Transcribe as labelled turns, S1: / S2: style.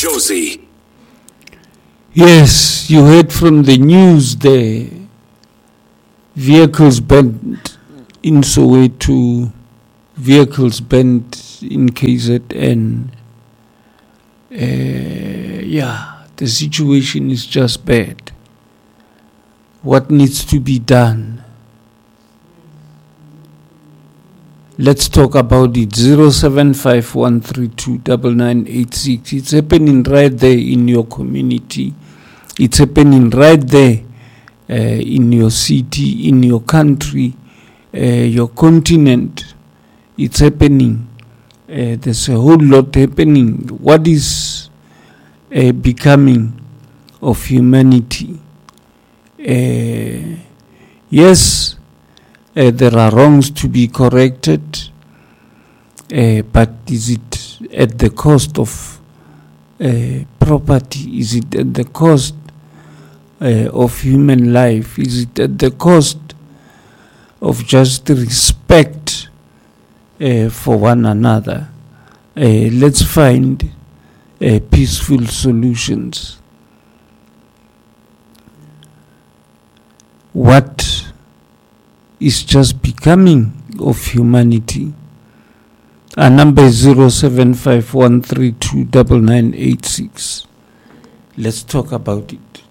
S1: Josie.
S2: Yes, you heard from the news there. Vehicles banned in Soweto, vehicles banned in KZN. The situation is just bad. What needs to be done? Let's talk about it. 0751329986. It's happening right there in your community. It's happening right there in your city, in your country, your continent. It's happening. There's a whole lot happening. What is becoming of humanity? Yes, there are wrongs to be corrected, but is it at the cost of property? Is it at the cost of human life? Is it at the cost of just respect for one another? Let's find peaceful solutions. What is just becoming of humanity? Our number is 0751329986. Let's talk about it.